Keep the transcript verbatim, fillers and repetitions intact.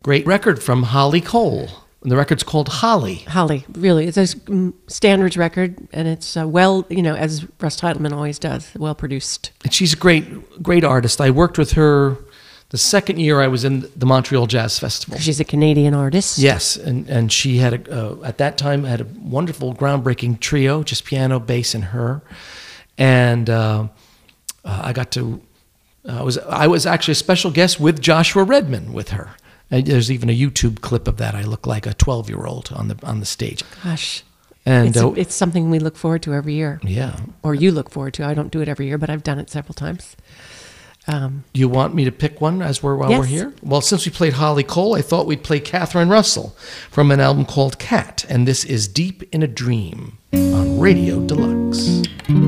great record from Holly Cole. And the record's called Holly. Holly, really. It's a mm, standards record, and it's uh, well, you know, as Russ Titleman always does, well produced. And she's a great, great artist. I worked with her the second year I was in the Montreal Jazz Festival. She's a Canadian artist. Yes, and, and she had, a, uh, at that time, had a wonderful, groundbreaking trio, just piano, bass, and her. And uh, uh, I got to, uh, I was I was actually a special guest with Joshua Redman with her. And there's even a YouTube clip of that. I look like a twelve-year-old on the on the stage. Gosh, and it's, uh, it's something we look forward to every year. Yeah, or you look forward to. I don't do it every year, but I've done it several times. Um, Do you want me to pick one as we're while yes. we're here? Well, since we played Holly Cole, I thought we'd play Catherine Russell from an album called Cat, and this is Deep in a Dream on Radio Deluxe.